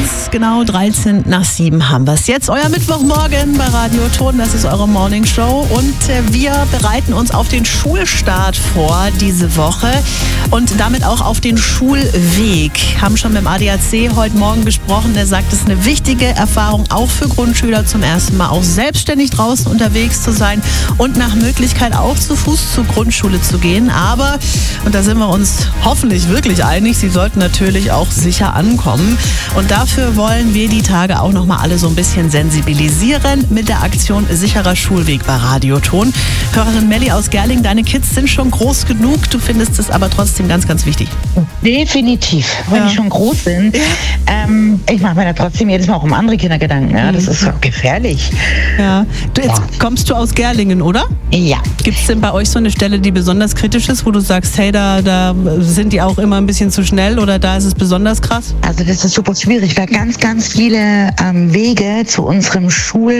ganz genau 6:13 haben wir es. Jetzt euer Mittwochmorgen bei Radio Ton, das ist eure Morning Show und wir bereiten uns auf den Schulstart vor diese Woche und damit auch auf den Schulweg. Haben schon mit dem ADAC heute Morgen gesprochen, der sagt, es ist eine wichtige Erfahrung auch für Grundschüler zum ersten Mal auch selbstständig draußen unterwegs zu sein und nach Möglichkeit auch zu Fuß zur Grundschule zu gehen. Aber, und da sind wir uns hoffentlich wirklich einig, sie sollten natürlich auch sicher ankommen. Und dafür wollen wir die Tage auch nochmal alle so ein bisschen sensibilisieren mit der Aktion Sicherer Schulweg bei Radio Ton. Hörerin Melli aus Gerling, deine Kids sind schon groß genug, du findest es aber trotzdem ganz, ganz wichtig. Definitiv, wenn die schon groß sind. Ich mache mir da trotzdem jedes Mal auch um andere Kinder Gedanken. Ja, das ist auch gefährlich. Ja. Jetzt kommst du aus Gerlingen, oder? Ja. Gibt es denn bei euch so eine Stelle, die besonders kritisch ist, wo du sagst, hey, da sind die auch immer ein bisschen zu schnell oder da ist es besonders krass? Also das ist super schwierig, weil ganz, ganz viele Wege zu unserem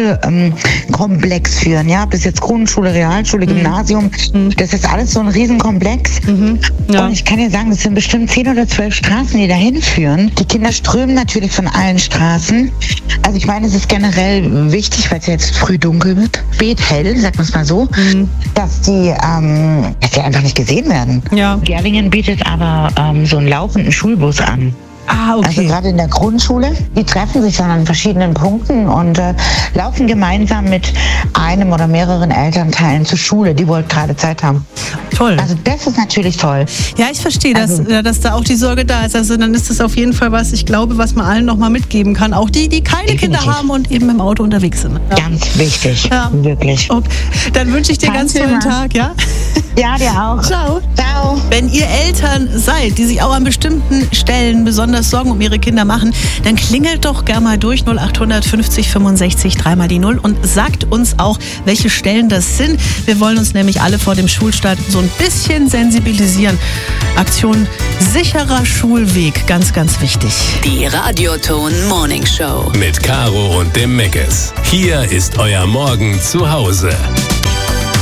Schulkomplex führen. Ja, bis jetzt Grundschule, Realschule, Gymnasium. Das ist alles so ein Riesenkomplex. Ja. Und ich kann dir sagen, das sind bestimmt 10 oder 12 Straßen, die dahin führen. Die Kinder strömen natürlich von allen Straßen. Also ich meine, es ist generell wichtig, weil es ja jetzt früh dunkel wird, spät hell, sagt man es mal so, dass die einfach nicht gesehen werden. Ja. Gerlingen bietet aber so einen laufenden Schulbus an. Ah, okay. Also gerade in der Grundschule, die treffen sich dann an verschiedenen Punkten und laufen gemeinsam mit einem oder mehreren Elternteilen zur Schule, die wohl gerade Zeit haben. Toll. Also das ist natürlich toll. Ja, ich verstehe, dass da auch die Sorge da ist. Also dann ist das auf jeden Fall was, ich glaube, was man allen nochmal mitgeben kann. Auch die keine Kinder haben und eben im Auto unterwegs sind. Ja. Ganz wichtig, wirklich. Okay. Dann wünsche ich dir ganz schönen Tag, ja? Ja, dir auch. Ciao. Ciao. Wenn ihr Eltern seid, die sich auch an bestimmten Stellen besonders Sorgen um ihre Kinder machen, dann klingelt doch gerne mal durch 0800 50 65 3 × 0 und sagt uns auch, welche Stellen das sind. Wir wollen uns nämlich alle vor dem Schulstart so ein bisschen sensibilisieren. Aktion Sicherer Schulweg, ganz, ganz wichtig. Die Radio Ton Morning Show mit Caro und dem Meckes. Hier ist euer Morgen zu Hause.